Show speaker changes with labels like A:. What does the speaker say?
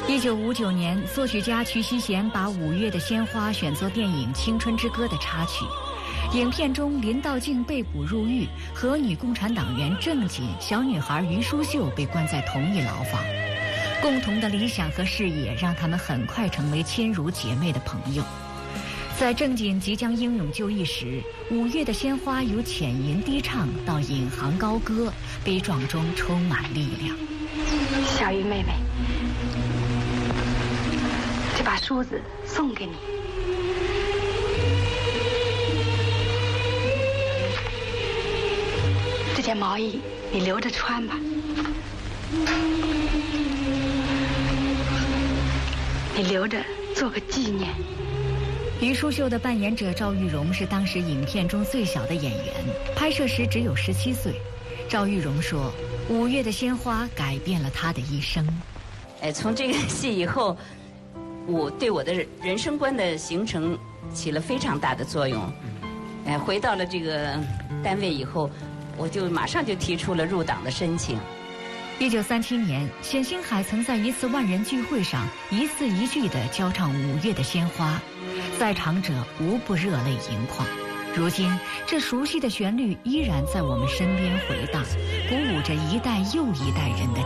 A: 1959年，作曲家瞿希贤把5月的鲜花选作电影《青春之歌》的插曲。影片中，林道静被捕入狱，和女共产党员郑瑾、小女孩于淑秀被关在同一牢房。共同的理想和事业让他们很快成为亲如姐妹的朋友。在郑瑾即将英勇就义时，5月的鲜花由浅吟低唱到引吭高歌，悲壮中充满力量。
B: 小玉妹妹，这把梳子送给你。这件毛衣你留着穿吧，你留着做个纪念。
A: 于淑秀的扮演者赵玉荣是当时影片中最小的演员，拍摄时只有17岁。赵玉荣说：“5月的鲜花改变了他的一生。”
C: 从这个戏以后，我对我的人生观的形成起了非常大的作用。回到了这个单位以后，我就马上就提出了入党的申请。
A: 1937年，冼星海曾在一次万人聚会上一字一句地教唱5月的鲜花，在场者无不热泪盈眶。如今，这熟悉的旋律依然在我们身边回荡，鼓舞着一代又一代人的